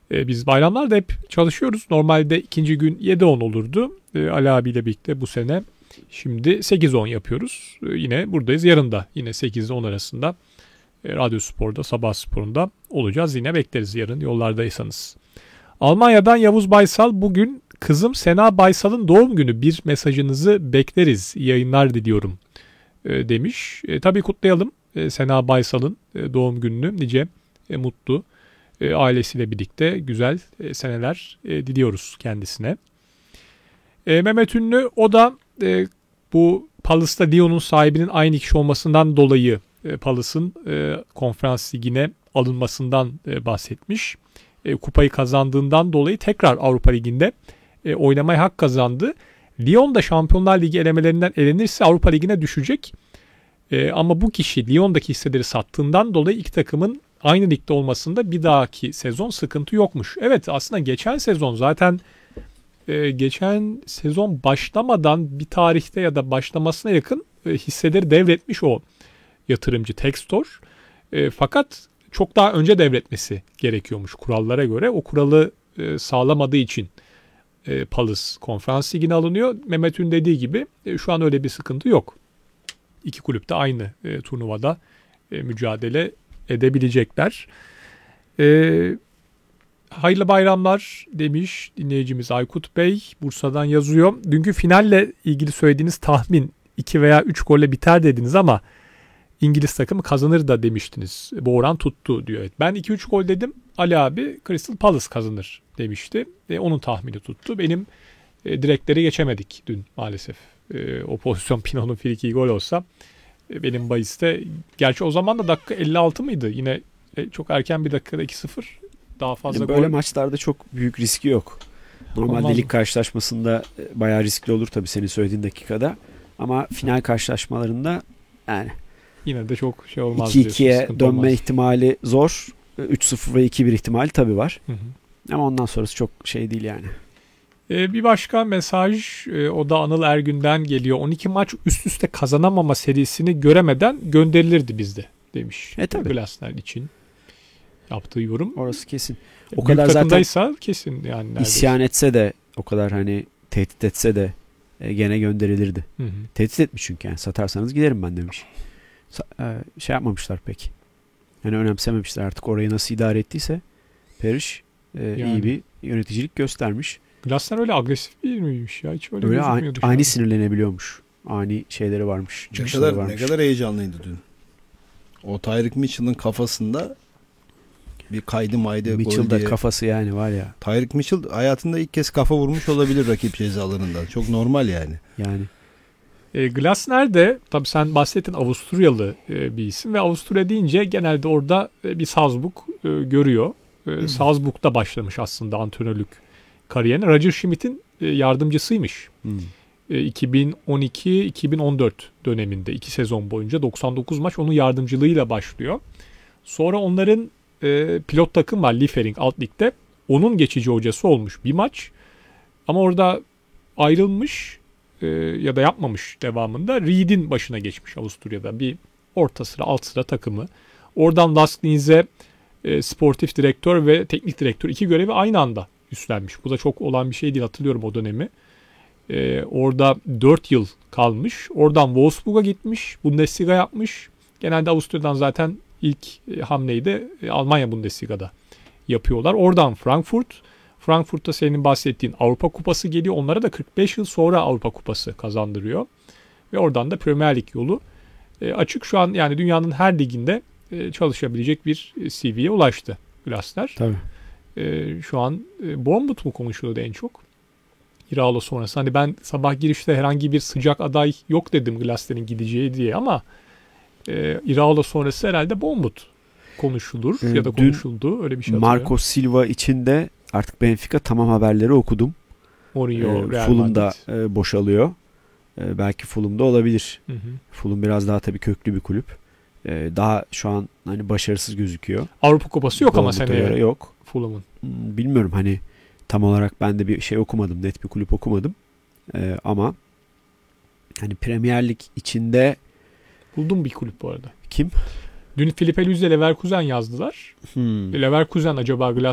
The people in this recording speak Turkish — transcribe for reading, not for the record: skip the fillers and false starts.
Biz bayramlarda hep çalışıyoruz. Normalde ikinci gün 7-10 olurdu. Ali abiyle birlikte bu sene şimdi 8-10 yapıyoruz. Yine buradayız. Yarın da yine 8-10 arasında Radyo Spor'da, Sabah Spor'unda olacağız. Yine bekleriz yarın yollardaysanız. Almanya'dan Yavuz Baysal, bugün kızım Sena Baysal'ın doğum günü, bir mesajınızı bekleriz, İyi yayınlar diliyorum demiş. Tabii kutlayalım Sena Baysal'ın doğum gününü, nice mutlu ailesiyle birlikte güzel seneler diliyoruz kendisine. Mehmet Ünlü, o da bu Palace'da Lyon'un sahibinin aynı kişi olmasından dolayı Palace'ın Konferans Ligi'ne alınmasından bahsetmiş. Kupayı kazandığından dolayı tekrar Avrupa Ligi'nde oynamaya hak kazandı. Lyon da Şampiyonlar Ligi elemelerinden elenirse Avrupa Ligi'ne düşecek. Ama bu kişi Lyon'daki hisseleri sattığından dolayı iki takımın aynı ligde olmasında bir dahaki sezon sıkıntı yokmuş. Evet, aslında geçen sezon zaten geçen sezon başlamadan bir tarihte ya da başlamasına yakın hisseleri devretmiş o yatırımcı Textor. Fakat çok daha önce devretmesi gerekiyormuş kurallara göre. O kuralı sağlamadığı için Palace Konferans Ligi'ne alınıyor. Mehmet Ün dediği gibi şu an öyle bir sıkıntı yok. İki kulüp de aynı turnuvada mücadele edebilecekler. Hayırlı bayramlar demiş dinleyicimiz Aykut Bey. Bursa'dan yazıyor. Dünkü finalle ilgili söylediğiniz tahmin 2 veya 3 golle biter dediniz ama İngiliz takımı kazanır da demiştiniz. Bu oran tuttu diyor. Evet, ben 2-3 gol dedim. Ali abi Crystal Palace kazanır demişti. Onun tahmini tuttu. Benim direkleri geçemedik dün maalesef. O pozisyon Pino'nun friki gol olsa benim bahiste, gerçi o zaman da dakika 56 mıydı? Yine çok erken bir dakikada 2-0, daha fazla yani gol. böyle maçlarda çok büyük riski yok. Normalde lig karşılaşmasında bayağı riskli olur tabii senin söylediğin dakikada. Ama final karşılaşmalarında yani yine de çok şey olmaz. 2-2'ye dönme olmaz. İhtimali zor. 3-0 ve 2-1 ihtimali tabii var. Hı hı. Ama ondan sonrası çok şey değil yani. Bir başka mesaj, o da Anıl Ergün'den geliyor. 12 maç üst üste kazanamama serisini göremeden gönderilirdi bizde demiş. Tabii. Glasner için yaptığı yorum. Orası kesin. O Büyük kadar zaten kesin yani. İsyan etse de, o kadar hani tehdit etse de gene gönderilirdi. Hı hı. Tehdit etmiş çünkü, yani satarsanız giderim ben demiş. Şey yapmamışlar pek. Yani önemsememişler artık orayı nasıl idare ettiyse. Periş iyi bir yöneticilik göstermiş. Glasner öyle agresif değil miymiş ya? Hiç öyle gözükmüyordu. Ani sinirlenebiliyormuş. Ani şeyleri varmış. Ne kadar heyecanlıydı dün. O Tyreek Mitchell'ın kafasında bir kaydı maydı. Mitchell'da kafası yani var ya. Tyreek Mitchell hayatında ilk kez kafa vurmuş olabilir rakip cezalarında. Çok normal yani. Glasner de tabii sen bahsettin, Avusturyalı bir isim ve Avusturya deyince genelde orada bir Salzburg görüyor. Salzburg'da başlamış aslında antrenörlük kariyerine. Roger Schmidt'in yardımcısıymış. 2012-2014 döneminde 2 sezon boyunca 99 maç onun yardımcılığıyla başlıyor. Sonra onların pilot takım var Liefering alt ligde. Onun geçici hocası olmuş bir maç. Ama orada ayrılmış ya da yapmamış devamında. Reed'in başına geçmiş Avusturya'da. Bir orta sıra, alt sıra takımı. Oradan Lask Linz'e sportif direktör ve teknik direktör 2 görevi aynı anda üstlenmiş. Bu da çok olan bir şey değil, hatırlıyorum o dönemi. Orada 4 yıl kalmış. Oradan Wolfsburg'a gitmiş. Bundesliga yapmış. Genelde Avusturya'dan zaten ilk hamleyi de Almanya Bundesliga'da yapıyorlar. Oradan Frankfurt'ta senin bahsettiğin Avrupa Kupası geliyor. Onlara da 45 yıl sonra Avrupa Kupası kazandırıyor. Ve oradan da Premier Lig yolu açık. Şu an yani dünyanın her liginde çalışabilecek bir CV'ye ulaştı Glasner. Tabii. Şu an Bournemouth mu konuşuluyordu en çok? Iraola sonrası. Hani ben sabah girişte herhangi bir sıcak aday yok dedim Glasner'in gideceği diye ama Iraola sonrası herhalde Bournemouth konuşulur ya da konuşuldu. Öyle bir şey hatırlıyorum. Marco Silva için de artık Benfica tamam haberleri okudum. Fulham'da boşalıyor. Belki Fulham'da olabilir. Hı hı. Fulham biraz daha tabii köklü bir kulüp. Daha şu an hani başarısız gözüküyor. Avrupa Kupası yok ama seneye. Yok. Fulham'ın. Bilmiyorum hani tam olarak ben de bir şey okumadım. Net bir kulüp okumadım. Ama hani Premier Lig içinde buldum bir kulüp bu arada. Kim? Dün Filipe Luiz'le Leverkusen yazdılar. Leverkusen acaba